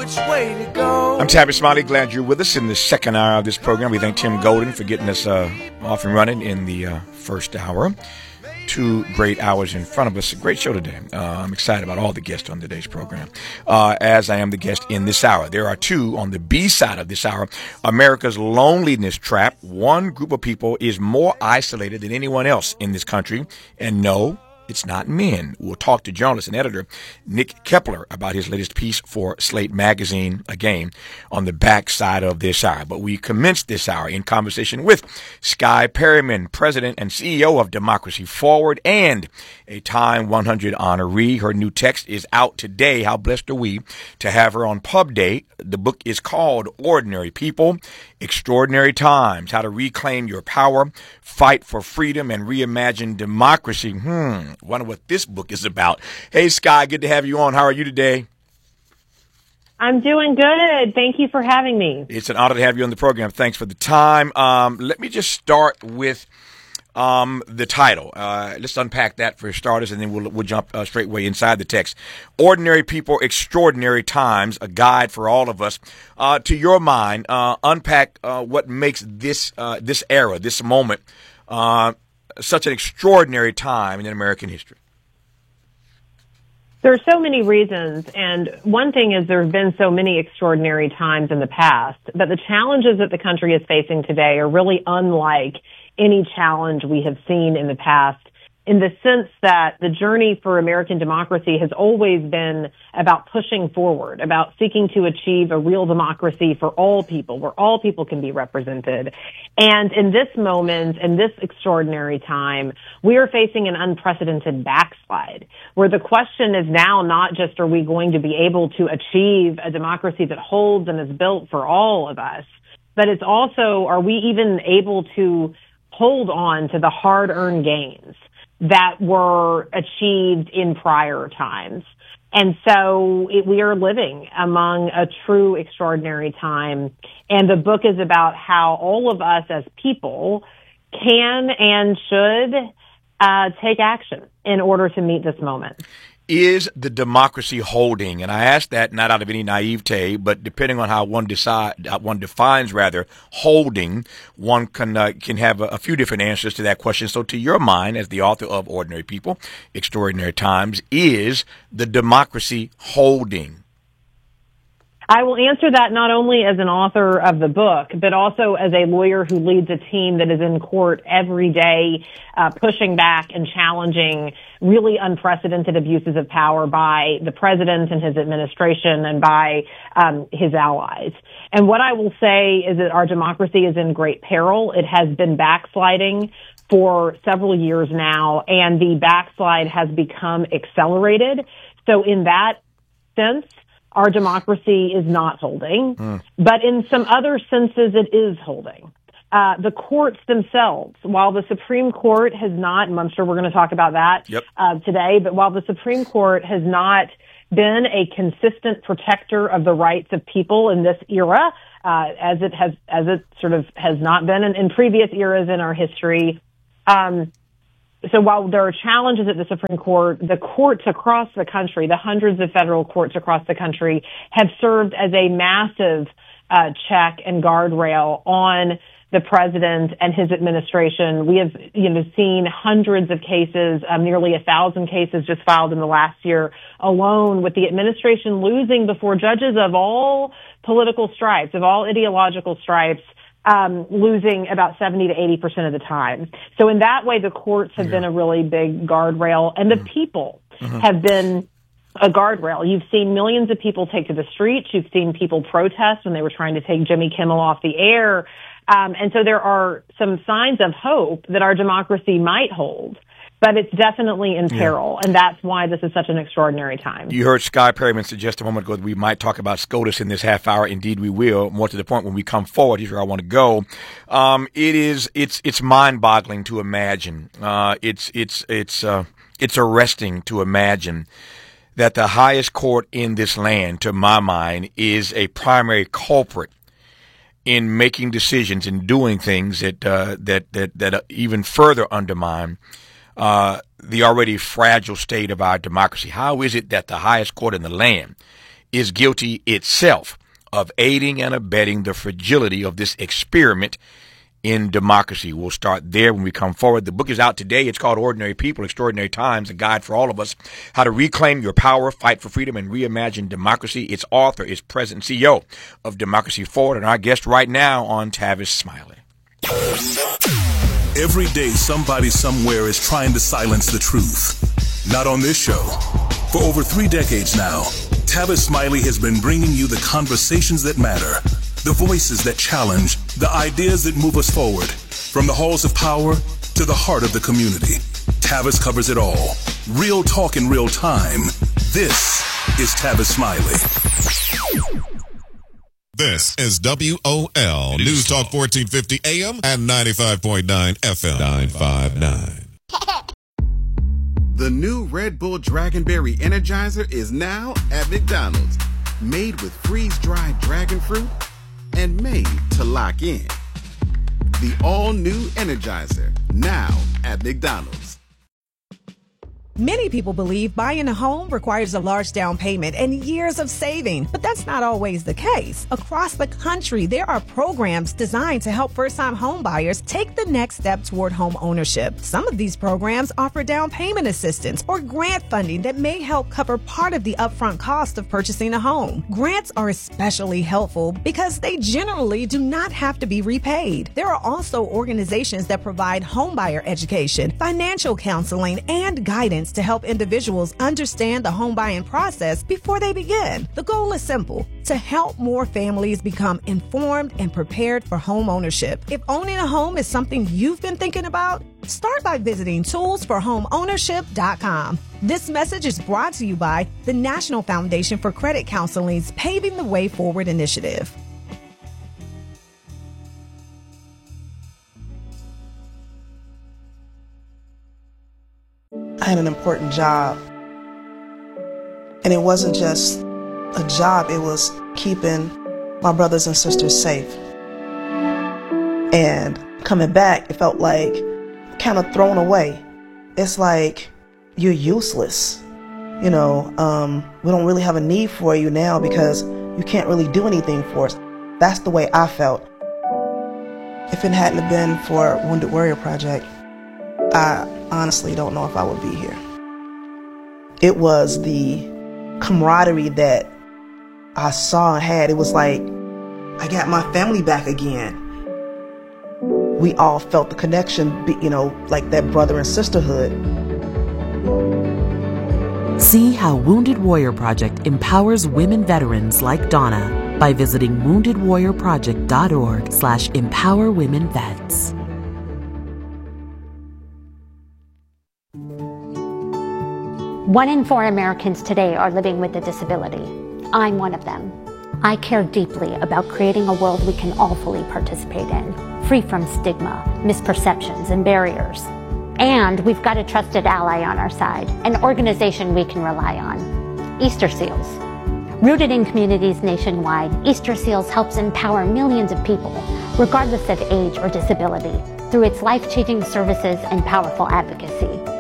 which way to go. I'm Tabby Smiley. Glad you're with us in the second hour of this program. We thank Tim Golden for getting us off and running in the first hour. 2 great hours in front of us. A great show today. I'm excited about all the guests on today's program, as I am the guest in this hour. There are 2 on the B side of this hour. America's loneliness trap. One group of people is more isolated than anyone else in this country. And no, it's not men. We'll talk to journalist and editor Nick Kepler about his latest piece for Slate Magazine, again, on the back side of this hour. But we commenced this hour in conversation with Sky Perryman, president and CEO of Democracy Forward and a Time 100 honoree. Her new text is out today. How blessed are we to have her on Pub Day. The book is called Ordinary People, Extraordinary Times, How to Reclaim Your Power, Fight for Freedom, and Reimagine Democracy. Wonder what this book is about. Hey, Sky, good to have you on. How are you today? I'm doing good. Thank you for having me. It's an honor to have you on the program. Thanks for the time. Let me just start with the title. Let's unpack that for starters, and then we'll jump straight away inside the text. Ordinary People, Extraordinary Times, a guide for all of us. To your mind, unpack what makes this era, this moment, such an extraordinary time in American history. There are so many reasons, and one thing is there have been so many extraordinary times in the past, but the challenges that the country is facing today are really unlike any challenge we have seen in the past, in the sense that the journey for American democracy has always been about pushing forward, about seeking to achieve a real democracy for all people, where all people can be represented. And in this moment, in this extraordinary time, we are facing an unprecedented backslide, where the question is now not just are we going to be able to achieve a democracy that holds and is built for all of us, but it's also, are we even able to hold on to the hard-earned gains that were achieved in prior times? And so we are living among a true extraordinary time. And the book is about how all of us as people can and should take action in order to meet this moment. Is the democracy holding? And I ask that not out of any naivete, but depending on how one defines holding, one can have a few different answers to that question. So to your mind, as the author of Ordinary People, Extraordinary Times, is the democracy holding? I will answer that not only as an author of the book, but also as a lawyer who leads a team that is in court every day, pushing back and challenging really unprecedented abuses of power by the president and his administration and by his allies. And what I will say is that our democracy is in great peril. It has been backsliding for several years now, and the backslide has become accelerated. So in that sense, our democracy is not holding, but in some other senses, it is holding. The courts themselves, while the Supreme Court has not, and I'm sure we're going to talk about that today, but while the Supreme Court has not been a consistent protector of the rights of people in this era, as it sort of has not been in previous eras in our history, so while there are challenges at the Supreme Court, the courts across the country, the hundreds of federal courts across the country, have served as a massive check and guardrail on the president and his administration. We have, seen hundreds of cases, nearly 1,000 cases just filed in the last year alone, with the administration losing before judges of all political stripes, of all ideological stripes, losing about 70 to 80% of the time. So in that way, the courts have been a really big guardrail, and the people have been a guardrail. You've seen millions of people take to the streets. You've seen people protest when they were trying to take Jimmy Kimmel off the air. And so there are some signs of hope that our democracy might hold. But it's definitely in peril, and that's why this is such an extraordinary time. You heard Sky Perryman suggest a moment ago that we might talk about SCOTUS in this half hour. Indeed, we will. More to the point, when we come forward, here's where I want to go. It's mind-boggling to imagine. It's arresting to imagine that the highest court in this land, to my mind, is a primary culprit in making decisions and doing things that even further undermine the already fragile state of our democracy. How is it that the highest court in the land is guilty itself of aiding and abetting the fragility of this experiment in democracy. We'll start there when we come forward. The book is out today. It's called Ordinary People, Extraordinary Times, a guide for all of us, how to reclaim your power, fight for freedom, and reimagine democracy. Its author is President and CEO of Democracy Forward, and our guest right now on Tavis Smiley. Every day, somebody somewhere is trying to silence the truth. Not on this show. For over 3 decades now, Tavis Smiley has been bringing you the conversations that matter, the voices that challenge, the ideas that move us forward. From the halls of power to the heart of the community, Tavis covers it all. Real talk in real time. This is Tavis Smiley. This is WOL News Talk 1450 AM and 95.9 FM 959. The new Red Bull Dragonberry Energizer is now at McDonald's. Made with freeze-dried dragon fruit and made to lock in. The all-new Energizer, now at McDonald's. Many people believe buying a home requires a large down payment and years of saving, but that's not always the case. Across the country, there are programs designed to help first-time home buyers take the next step toward home ownership. Some of these programs offer down payment assistance or grant funding that may help cover part of the upfront cost of purchasing a home. Grants are especially helpful because they generally do not have to be repaid. There are also organizations that provide homebuyer education, financial counseling, and guidance to help individuals understand the home buying process before they begin. The goal is simple: to help more families become informed and prepared for home ownership. If owning a home is something you've been thinking about, start by visiting toolsforhomeownership.com. This message is brought to you by the National Foundation for Credit Counseling's Paving the Way Forward initiative. I had an important job, and it wasn't just a job, it was keeping my brothers and sisters safe. And coming back, it felt like kind of thrown away. It's like you're useless. You know, we don't really have a need for you now because you can't really do anything for us. That's the way I felt. If it hadn't have been for Wounded Warrior Project, I honestly don't know if I would be here. It was the camaraderie that I saw and had. It was like I got my family back again. We all felt the connection, you know, like that brother and sisterhood. See how Wounded Warrior Project empowers women veterans like Donna by visiting woundedwarriorproject.org/empowerwomenvets. 1 in 4 Americans today are living with a disability. I'm one of them. I care deeply about creating a world we can all fully participate in, free from stigma, misperceptions, and barriers. And we've got a trusted ally on our side, an organization we can rely on, Easter Seals. Rooted in communities nationwide, Easter Seals helps empower millions of people, regardless of age or disability, through its life-changing services and powerful advocacy.